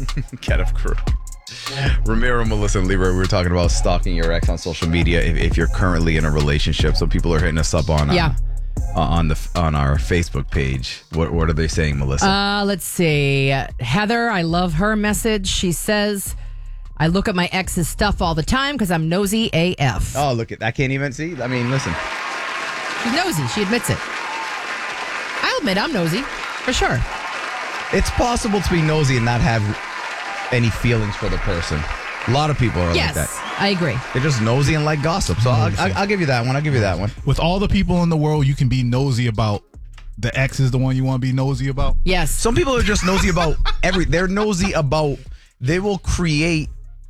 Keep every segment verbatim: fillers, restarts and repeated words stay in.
Get up crew. Ramiro, Melissa, and Libra, we were talking about stalking your ex on social media if, if you're currently in a relationship. So people are hitting us up on uh, Yeah. uh, on the on our Facebook page. What what are they saying, Melissa? Uh, let's see. Heather, I love her message. She says, I look at my ex's stuff all the time because I'm nosy A F. oh, look at I can't even see. I mean, listen. She's nosy. She admits it. I'll admit I'm nosy, for sure. It's possible to be nosy and not have any feelings for the person. A lot of people are Yes, like that. I agree. They're just nosy and like gossip. So I'll, I'll, I'll give you that one. I'll give you that one. With all the people in the world you can be nosy about, the ex is the one you want to be nosy about? Yes. Some people are just nosy about every. They're nosy about. They will create.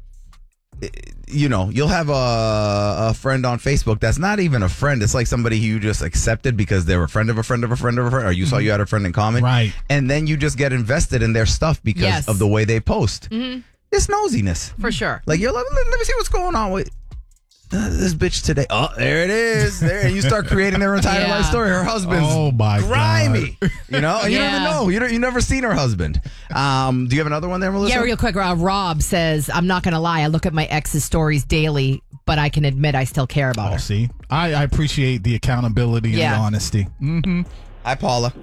You know, you'll have a, a friend on Facebook that's not even a friend. It's like somebody you just accepted because they're a friend of a friend of a friend of a friend, or you saw you had a friend in common. Right. And then you just get invested in their stuff because Yes. of the way they post. Mm-hmm. It's nosiness. For sure. Like, yo, let, let, let me see what's going on with uh, this bitch today. Oh, there it is. There, and you start creating their entire Yeah. life story. Her husband's Oh, my grimy. You know, and you don't even Yeah. know. You don't, you never seen her husband. Um, do you have another one there, Melissa? Yeah, real quick. Uh, Rob says, I'm not going to lie. I look at my ex's stories daily, but I can admit I still care about Oh, her. see, I, I appreciate the accountability and Yeah. the honesty. Mm-hmm. Hi, Paula.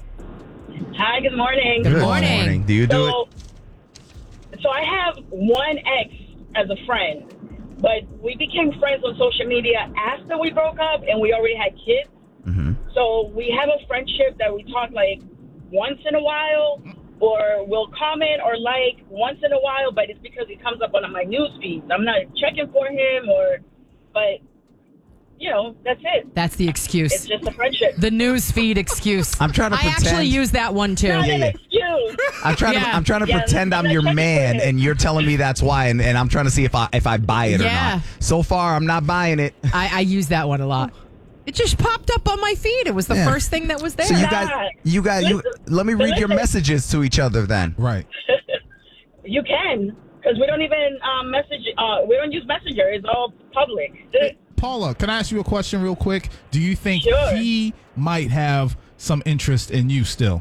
Hi, good morning. Good morning. Do you do it? so, so I have one ex as a friend, but we became friends on social media after we broke up, and we already had kids. Mm-hmm. So we have a friendship that we talk like once in a while, or we'll comment or like once in a while, but it's because he comes up on my news feed. I'm not checking for him, or, but you know, that's it. That's the excuse. It's just a friendship. The news feed excuse. I'm trying to I pretend- actually use that one too. Not Yeah, an yeah. excuse. I'm trying to. Yeah. I'm trying to Yeah, pretend I'm I'm your checking man, for it. and you're telling me that's why, and, and I'm trying to see if I if I buy it or Yeah. not. So far, I'm not buying it. I, I use that one a lot. It just popped up on my feed. It was the Yeah. first thing that was there. So you Stop. guys, you guys, you let me read your Listen. messages to each other then. Right. You can, because we don't even um, message. Uh, we don't use Messenger. It's all public. Paula, can I ask you a question real quick? Do you think Sure. he might have some interest in you still?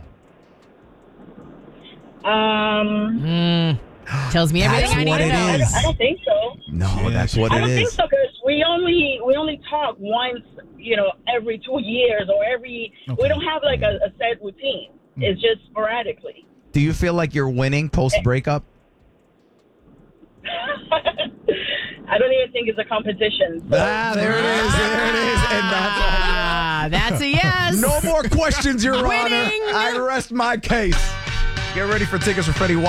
Um, Mm. Tells me everything That's I need what to it know. I is. don't, I don't think so. No, Yeah, that's what I it don't think is. so because we only we only talk once, you know, every two years or every. Okay. We don't have like a, a set routine. It's just sporadically. Do you feel like you're winning post breakup? I don't even think it's a competition. So. Ah, there it is. There it is. And that's Ah, that's a yes. no more questions, Your Honor. Winning. I rest my case. Get ready for tickets for Freddie.